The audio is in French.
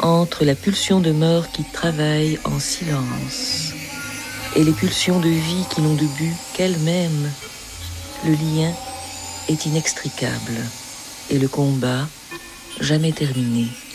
entre la pulsion de mort qui travaille en silence et les pulsions de vie qui n'ont de but qu'elles-mêmes, le lien est inextricable et le combat jamais terminé.